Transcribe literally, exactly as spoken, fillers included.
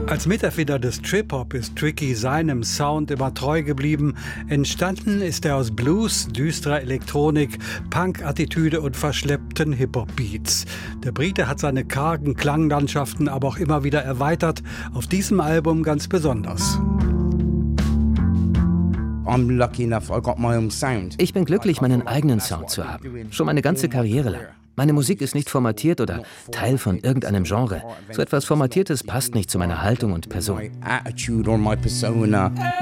Als Miterfinder des Trip-Hop ist Tricky seinem Sound immer treu geblieben. Entstanden ist er aus Blues, düsterer Elektronik, Punk-Attitüde und verschleppten Hip-Hop-Beats. Der Brite hat seine kargen Klanglandschaften aber auch immer wieder erweitert, auf diesem Album ganz besonders. Ich bin glücklich, meinen eigenen Sound zu haben. Schon meine ganze Karriere lang. Meine Musik ist nicht formatiert oder Teil von irgendeinem Genre. So etwas Formatiertes passt nicht zu meiner Haltung und Person.